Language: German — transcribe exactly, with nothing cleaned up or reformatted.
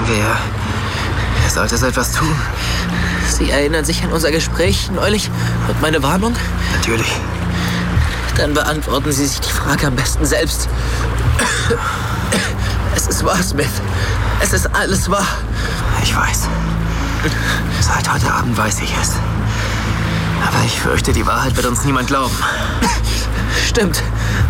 denke, er, er sollte so etwas tun. Sie erinnern sich an unser Gespräch neulich und meine Warnung? Natürlich. Dann beantworten Sie sich die Frage am besten selbst. Es ist wahr, Smith. Es ist alles wahr. Ich weiß. Seit heute Abend weiß ich es. Aber ich fürchte, die Wahrheit wird uns niemand glauben. Stimmt.